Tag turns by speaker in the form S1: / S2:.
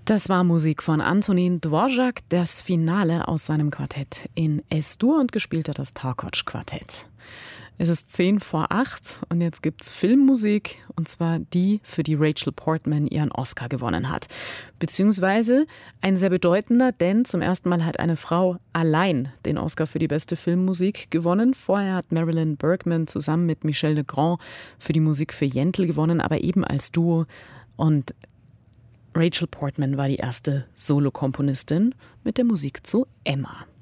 S1: Das war Musik von Antonín Dvořák, das Finale aus seinem Quartett in S-Dur, und gespielt hat das Taokács-Quartett. Es ist 7:10 und jetzt gibt's Filmmusik, und zwar die, für die Rachel Portman ihren Oscar gewonnen hat. Beziehungsweise ein sehr bedeutender, denn zum ersten Mal hat eine Frau allein den Oscar für die beste Filmmusik gewonnen. Vorher hat Marilyn Bergman zusammen mit Michel Legrand für die Musik für Yentl gewonnen, aber eben als Duo. Und Rachel Portman war die erste Solokomponistin mit der Musik zu Emma.